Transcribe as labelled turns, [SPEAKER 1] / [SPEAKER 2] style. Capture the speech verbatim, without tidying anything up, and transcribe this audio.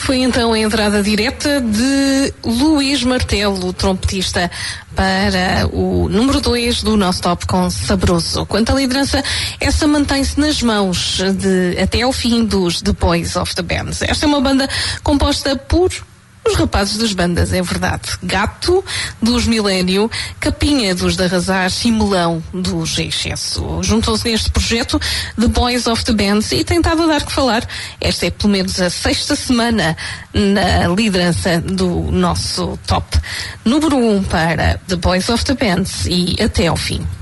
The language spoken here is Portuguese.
[SPEAKER 1] foi então a entrada direta de Luís Martelo, trompetista, para o número dois do nosso top com Sabroso. Quanto à liderança, essa mantém-se nas mãos de, até ao fim dos The Boys of the Band. Esta é uma banda composta por os rapazes das bandas, é verdade. Gato, dos Milênio, Capinha, dos de Arrasar e Melão, dos Excesso. Juntam-se neste projeto The Boys of the Band e tem estado a dar que falar. Esta é pelo menos a sexta semana na liderança do nosso top. Número um para The Boys of the Band e até ao fim.